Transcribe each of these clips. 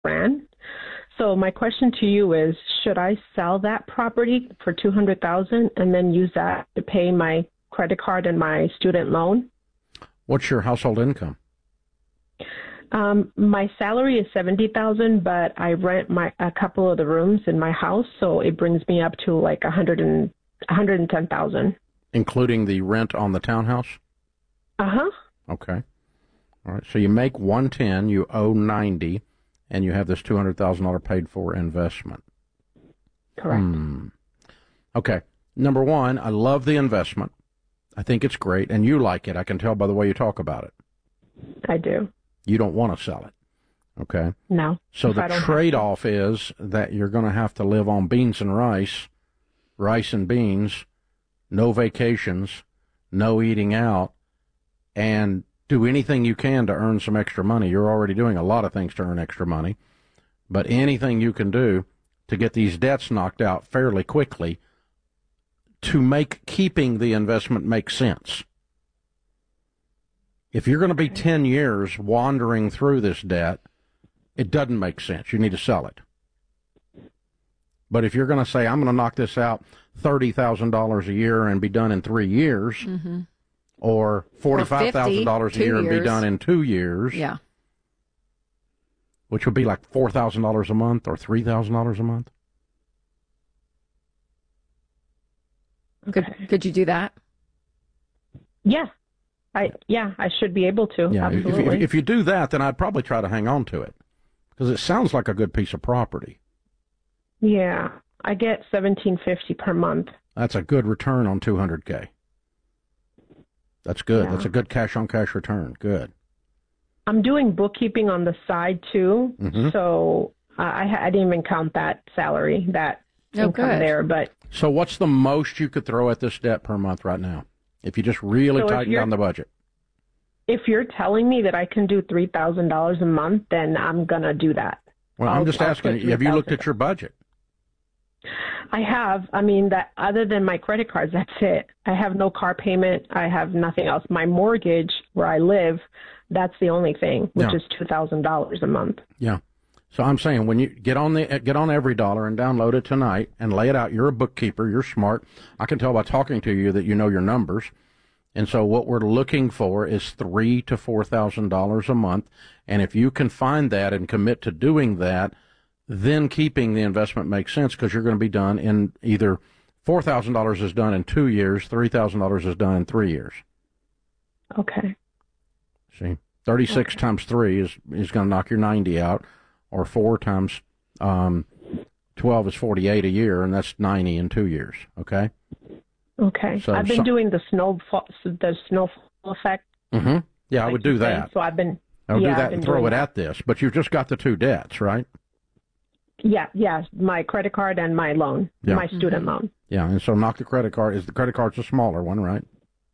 ran. So my question to you is, should I sell that property for $200,000 and then use that to pay my credit card and my student loan? What's your household income? My salary is $70,000, but I rent a couple of the rooms in my house, so it brings me up to like $110,000, including the rent on the townhouse. Okay. All right. So you make $110, you owe $90, and you have this $200,000 paid for investment. Correct. Okay. Number one, I love the investment. I think it's great, and you like it. I can tell by the way you talk about it. I do. You don't want to sell it, okay? No. So the trade-off is that you're going to have to live on beans and rice and beans, no vacations, no eating out, and do anything you can to earn some extra money. You're already doing a lot of things to earn extra money, but anything you can do to get these debts knocked out fairly quickly to make keeping the investment make sense. If you're going to be 10 years wandering through this debt, it doesn't make sense. You need to sell it. But if you're going to say, I'm going to knock this out $30,000 a year and be done in 3 years, or $45,000 a year and be done in 2 years, which would be like $4,000 a month or $3,000 a month. Okay. Could you do that? Yeah. I should be able to. Yeah, absolutely. If you do that, then I'd probably try to hang on to it because it sounds like a good piece of property. Yeah, I get $1,750 per month. That's a good return on $200K. That's good. Yeah. That's a good cash-on-cash return. Good. I'm doing bookkeeping on the side too, so I didn't even count that salary, that income there. But so, what's the most you could throw at this debt per month right now? If you just really tighten down the budget. If you're telling me that I can do $3,000 a month, then I'm going to do that. Well, I'm just asking, have you looked at your budget? I have. I mean, that other than my credit cards, that's it. I have no car payment. I have nothing else. My mortgage, where I live, that's the only thing, which is $2,000 a month. Yeah. So I'm saying when you get on Every Dollar and download it tonight and lay it out. You're a bookkeeper. You're smart. I can tell by talking to you that you know your numbers. And so what we're looking for is $3,000 to $4,000 a month. And if you can find that and commit to doing that, then keeping the investment makes sense because you're going to be done in either $4,000 is done in 2 years, $3,000 is done in 3 years. Okay. See, 36 times 3 is going to knock your 90 out. Or 4 times 12 is 48 a year, and that's 90 in 2 years. Okay. Okay. So I've been doing the snowfall effect. Yeah, I would do that. So I've been. I would do that and throw it at this. But you've just got the 2 debts, right? Yeah. My credit card and my loan, my student loan. Yeah, and so knock the credit card. The credit card's a smaller one, right?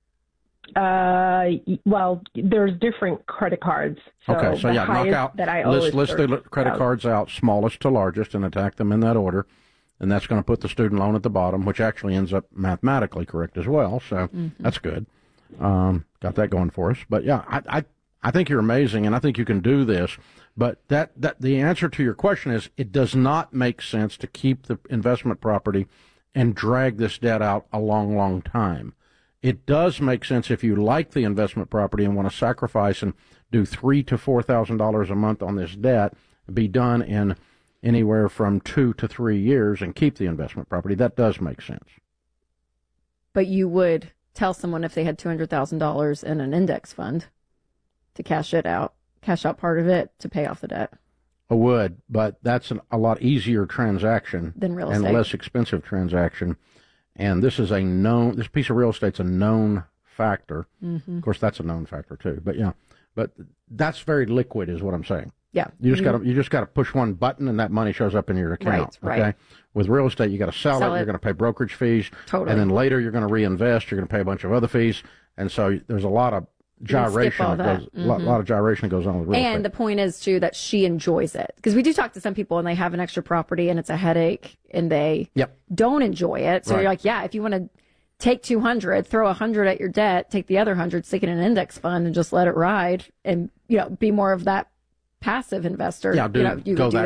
Well, there's different credit cards. So okay, so knock out. List the credit cards out, smallest to largest, and attack them in that order. And that's going to put the student loan at the bottom, which actually ends up mathematically correct as well. So that's good. Got that going for us. But yeah, I think you're amazing, and I think you can do this. But that the answer to your question is it does not make sense to keep the investment property and drag this debt out a long, long time. It does make sense if you like the investment property and want to sacrifice and do $3,000 to $4,000 a month on this debt, be done in anywhere from 2 to 3 years and keep the investment property. That does make sense. But you would tell someone if they had $200,000 in an index fund to cash out part of it to pay off the debt. I would, but that's a lot easier transaction than real estate. And less expensive transaction. And this piece of real estate's a known factor. Of course, that's a known factor too. But that's very liquid, is what I'm saying. Yeah, you just got to push one button, and that money shows up in your account. Right. Okay. With real estate, you got to sell it. You're going to pay brokerage fees, and then later you're going to reinvest. You're going to pay a bunch of other fees, and so there's a lot of gyration that goes. A lot of gyration goes on with real estate. And the point is too that she enjoys it, because we do talk to some people and they have an extra property and it's a headache and they don't enjoy it. So you're like, yeah, if you want to take 200, throw 100 at your debt, take the other 100, stick it in an index fund, and just let it ride, and be more of that passive investor. Yeah, you would do